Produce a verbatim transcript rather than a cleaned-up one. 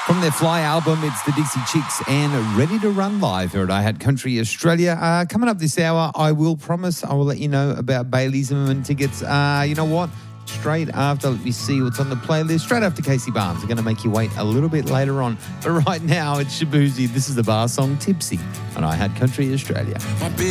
From their Fly album, it's the Dixie Chicks and Ready to Run live here at I Had Country Australia. Uh, coming up this hour, I will promise I will let you know about Bailey Zimmerman tickets. Uh, you know what? Straight after, let me see what's on the playlist. Straight after Casey Barnes. I'm going to make you wait a little bit later on. But right now, it's Shabuzi. This is the bar song Tipsy on I Had Country Australia.